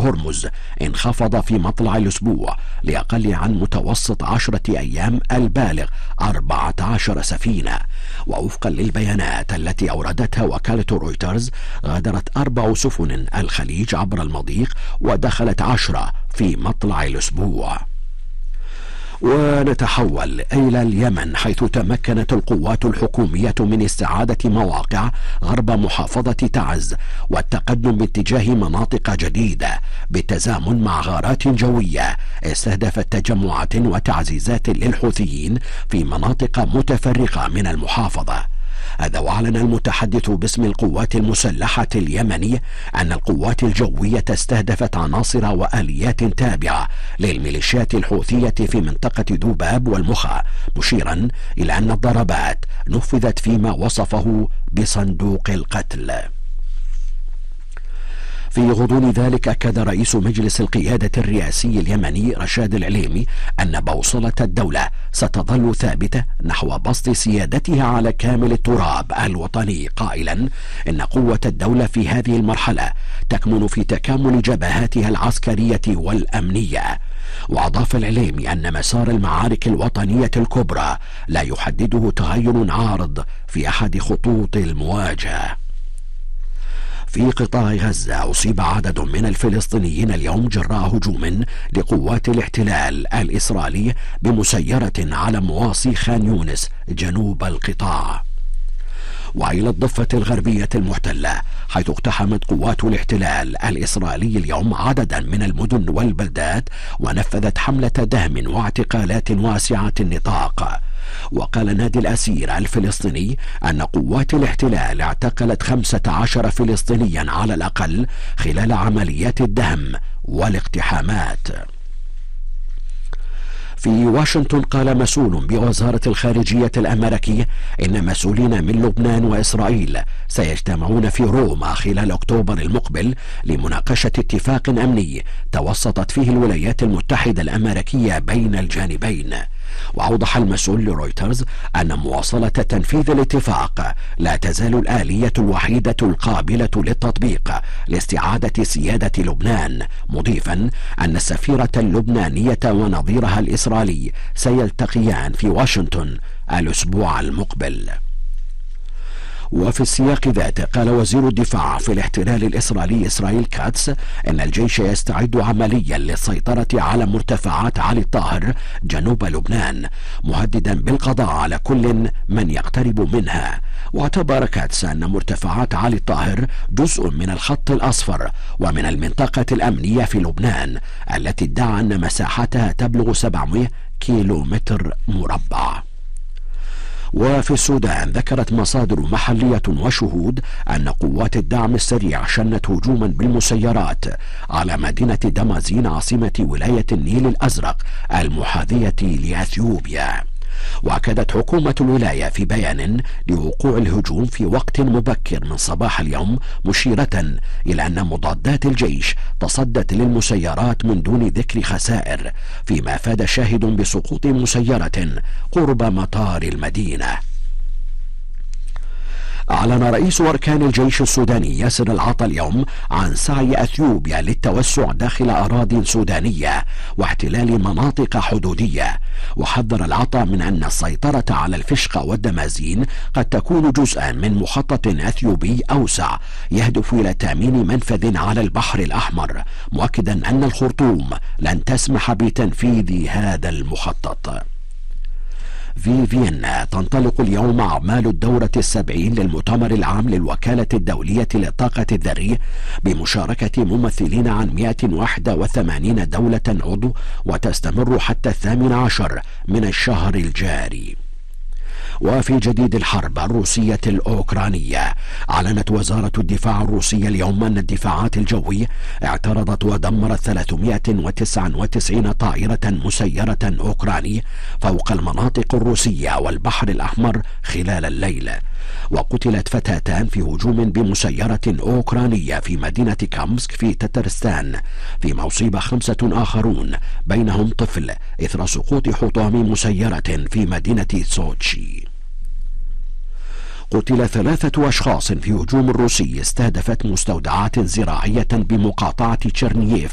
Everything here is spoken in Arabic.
هرمز انخفض في مطلع الأسبوع لأقل عن متوسط 10 أيام البالغ 14 سفينة. ووفقا للبيانات التي أوردتها وكالة رويترز، غادرت 4 سفن الخليج عبر المضيق ودخلت 10 في مطلع الأسبوع. ونتحول إلى اليمن، حيث تمكنت القوات الحكومية من استعادة مواقع غرب محافظة تعز والتقدم باتجاه مناطق جديدة بالتزامن مع غارات جوية استهدفت تجمعات وتعزيزات للحوثيين في مناطق متفرقة من المحافظة. هذا وأعلن المتحدث باسم القوات المسلحة اليمنية أن القوات الجوية استهدفت عناصر وآليات تابعة للميليشيات الحوثية في منطقة ذوباب والمخا، مشيرا إلى أن الضربات نفذت فيما وصفه بصندوق القتل. في غضون ذلك، أكد رئيس مجلس القيادة الرئاسي اليمني رشاد العليمي أن بوصلة الدولة ستظل ثابتة نحو بسط سيادتها على كامل التراب الوطني، قائلا إن قوة الدولة في هذه المرحلة تكمن في تكامل جبهاتها العسكرية والأمنية. وأضاف العليمي أن مسار المعارك الوطنية الكبرى لا يحدده تغير عارض في أحد خطوط المواجهة. في قطاع غزة، أصيب عدد من الفلسطينيين اليوم جراء هجوم لقوات الاحتلال الإسرائيلي بمسيرة على مواصي خان يونس جنوب القطاع. وإلى الضفة الغربية المحتلة، حيث اقتحمت قوات الاحتلال الإسرائيلي اليوم عددا من المدن والبلدات ونفذت حملة دهم واعتقالات واسعة النطاق. وقال نادي الأسير الفلسطيني أن قوات الاحتلال اعتقلت 15 فلسطينيا على الأقل خلال عمليات الدهم والاقتحامات. في واشنطن، قال مسؤول بوزارة الخارجية الأمريكية إن مسؤولين من لبنان وإسرائيل سيجتمعون في روما خلال أكتوبر المقبل لمناقشة اتفاق أمني توسطت فيه الولايات المتحدة الأمريكية بين الجانبين. وأوضح المسؤول لرويترز أن مواصلة تنفيذ الاتفاق لا تزال الآلية الوحيدة القابلة للتطبيق لاستعادة سيادة لبنان، مضيفا أن السفيرة اللبنانية ونظيرها الإسرائيلي سيلتقيان في واشنطن الأسبوع المقبل. وفي السياق ذاته، قال وزير الدفاع في الاحتلال الإسرائيلي إسرائيل كاتس إن الجيش يستعد عمليا للسيطرة على مرتفعات علي الطاهر جنوب لبنان، مهددا بالقضاء على كل من يقترب منها. واعتبر كاتس أن مرتفعات علي الطاهر جزء من الخط الأصفر ومن المنطقة الأمنية في لبنان التي ادعى أن مساحتها تبلغ 700 كيلومتر مربع. وفي السودان، ذكرت مصادر محلية وشهود أن قوات الدعم السريع شنت هجوما بالمسيرات على مدينة دمازين عاصمة ولاية النيل الأزرق المحاذية لأثيوبيا. وأكدت حكومة الولاية في بيان لوقوع الهجوم في وقت مبكر من صباح اليوم، مشيرة إلى أن مضادات الجيش تصدت للمسيرات من دون ذكر خسائر، فيما أفاد شاهد بسقوط مسيرة قرب مطار المدينة. أعلن رئيس أركان الجيش السوداني ياسر العطا اليوم عن سعي أثيوبيا للتوسع داخل أراضٍ سودانية واحتلال مناطق حدودية. وحذر العطا من أن السيطرة على الفشقة والدمازين قد تكون جزءا من مخطط أثيوبي أوسع يهدف إلى تأمين منفذ على البحر الأحمر، مؤكدا أن الخرطوم لن تسمح بتنفيذ هذا المخطط. في فيينا، تنطلق اليوم أعمال الدورة 70 للمؤتمر العام للوكالة الدولية للطاقة الذرية بمشاركة ممثلين عن 181 دولة عضو، وتستمر حتى 18 من الشهر الجاري. وفي جديد الحرب الروسية الأوكرانية، أعلنت وزارة الدفاع الروسية اليوم أن الدفاعات الجوية اعترضت ودمرت 399 طائرة مسيرة أوكرانية فوق المناطق الروسية والبحر الأحمر خلال الليل. وقتلت فتاتان في هجوم بمسيرة أوكرانية في مدينة كامسك في تترستان، فيما أصيب 5 آخرون بينهم طفل إثر سقوط حطام مسيرة في مدينة سوتشي. قتل 3 أشخاص في هجوم روسي استهدفت مستودعات زراعية بمقاطعة تشيرنييف